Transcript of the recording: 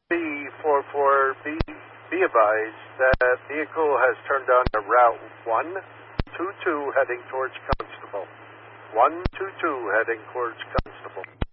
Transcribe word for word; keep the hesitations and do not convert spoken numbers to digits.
B four four B, be advised that vehicle has turned on to Route one two two heading towards Constable. one two two heading towards Constable.